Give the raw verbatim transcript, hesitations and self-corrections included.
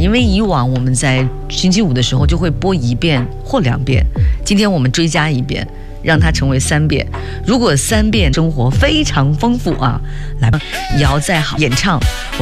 因为以往我们在星期五的时候就会播一遍或两遍，今天我们追加一遍，让它成为三遍。如果三遍生活非常丰富啊，来吧，姚在好演唱。